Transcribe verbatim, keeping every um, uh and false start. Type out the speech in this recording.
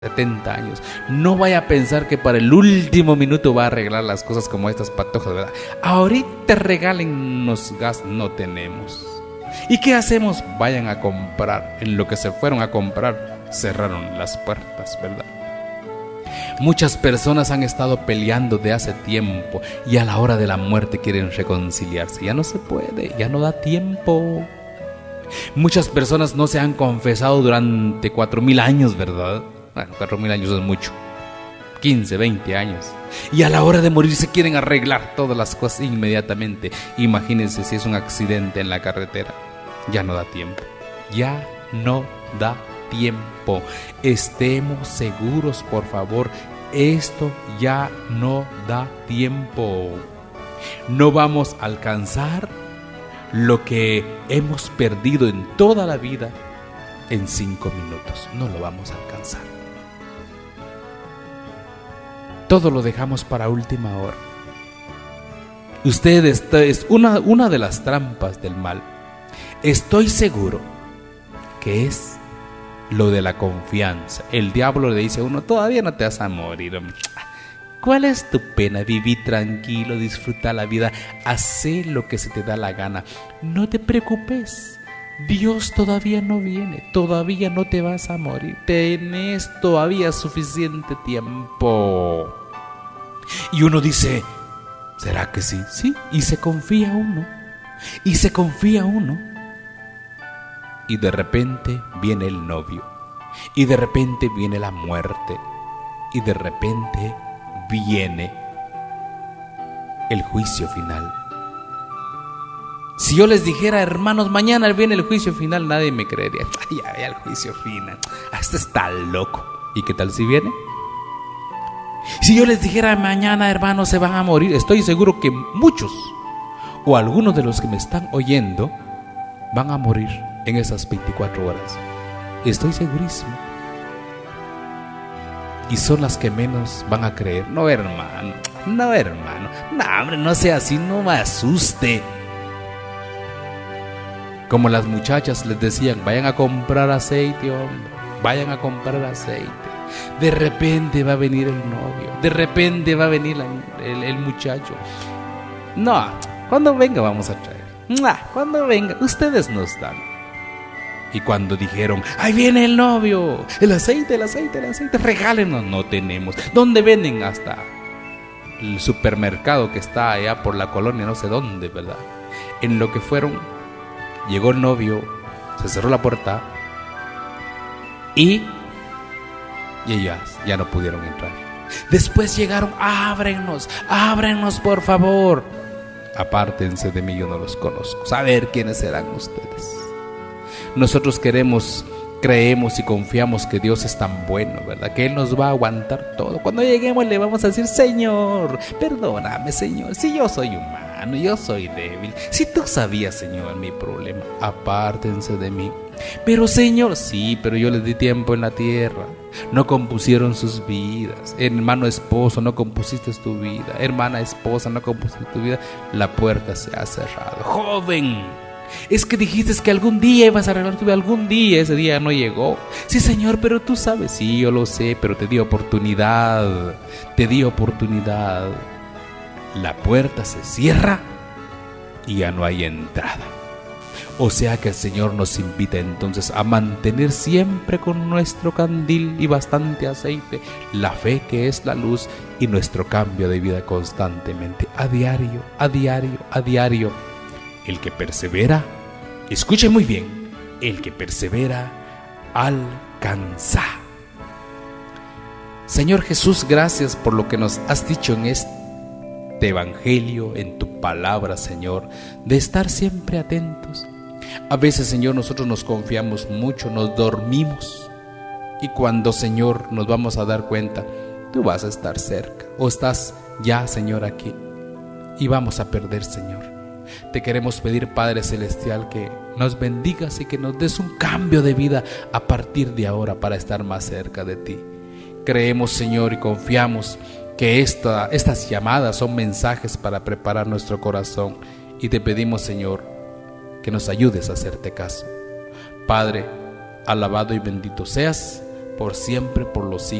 setenta años. No vaya a pensar que para el último minuto va a arreglar las cosas como estas patojas, ¿verdad? Ahorita regálennos gas, no tenemos. ¿Y qué hacemos? Vayan a comprar. En lo que se fueron a comprar, cerraron las puertas, ¿verdad? Muchas personas han estado peleando de hace tiempo y a la hora de la muerte quieren reconciliarse. Ya no se puede, ya no da tiempo. Muchas personas no se han confesado durante cuatro mil años, ¿verdad? Bueno, cuatro mil años es mucho. quince, veinte años. Y a la hora de morir se quieren arreglar todas las cosas inmediatamente. Imagínense si es un accidente en la carretera. Ya no da tiempo. Ya no da tiempo. Estemos seguros, por favor. Esto ya no da tiempo. No vamos a alcanzar lo que hemos perdido en toda la vida en cinco minutos. No lo vamos a alcanzar. Todo lo dejamos para última hora. Usted está, es una, una de las trampas del mal. Estoy seguro que es lo de la confianza. El diablo le dice a uno: todavía no te vas a morir. ¿Cuál es tu pena? Viví tranquilo, disfruta la vida, haz lo que se te da la gana. No te preocupes. Dios todavía no viene, todavía no te vas a morir. Tenés todavía suficiente tiempo. Y uno dice: ¿será que sí? Sí, y se confía uno. Y se confía uno. Y de repente viene el novio. Y de repente viene la muerte. Y de repente viene el juicio final. Si yo les dijera: hermanos, mañana viene el juicio final, nadie me creería. Ay, ya ve el juicio final. Este está loco. ¿Y qué tal si viene? Si yo les dijera: mañana, hermanos, se van a morir, estoy seguro que muchos o algunos de los que me están oyendo van a morir en esas veinticuatro horas. Estoy segurísimo. Y son las que menos van a creer. No, hermano, no, hermano. No, hombre, no sea así, no me asuste. Como las muchachas les decían: vayan a comprar aceite, hombre, vayan a comprar aceite. De repente va a venir el novio, de repente va a venir la, el, el muchacho. No, cuando venga vamos a traer. Cuando venga, ustedes nos dan. Y cuando dijeron: ahí viene el novio, el aceite, el aceite, el aceite, regálenos, no tenemos. ¿Dónde venden? Hasta el supermercado que está allá por la colonia, no sé dónde, ¿verdad? En lo que fueron, llegó el novio, se cerró la puerta y, y ellas ya no pudieron entrar. Después llegaron: ábrenos, ábrenos por favor. Apártense de mí, yo no los conozco. Saber quiénes serán ustedes. Nosotros queremos, creemos y confiamos que Dios es tan bueno, ¿verdad? Que Él nos va a aguantar todo. Cuando lleguemos le vamos a decir: Señor, perdóname, Señor, si yo soy humano, yo soy débil. Si tú sabías, Señor, mi problema, apártense de mí. Pero, Señor, sí, pero yo les di tiempo en la tierra. No compusieron sus vidas. Hermano esposo, no compusiste tu vida. Hermana esposa, no compusiste tu vida. La puerta se ha cerrado. Joven, es que dijiste que algún día ibas a arreglar tu vida. Algún día, ese día no llegó. Sí, Señor, pero tú sabes. Sí, yo lo sé, pero te di oportunidad. Te di oportunidad. La puerta se cierra y ya no hay entrada. O sea que el Señor nos invita entonces a mantener siempre con nuestro candil y bastante aceite la fe, que es la luz, y nuestro cambio de vida constantemente, a diario, a diario, a diario. El que persevera, escuche muy bien, el que persevera alcanza. Señor Jesús, gracias por lo que nos has dicho en este evangelio, en tu palabra, Señor, de estar siempre atentos. A veces, Señor, nosotros nos confiamos mucho, nos dormimos, y cuando, Señor, nos vamos a dar cuenta, tú vas a estar cerca, o estás ya, Señor, aquí, y vamos a perder, Señor. Te queremos pedir, Padre Celestial, que nos bendigas y que nos des un cambio de vida a partir de ahora para estar más cerca de ti. Creemos, Señor, y confiamos que esta, estas llamadas son mensajes para preparar nuestro corazón, y te pedimos, Señor, que nos ayudes a hacerte caso. Padre, alabado y bendito seas por siempre, por los siglos.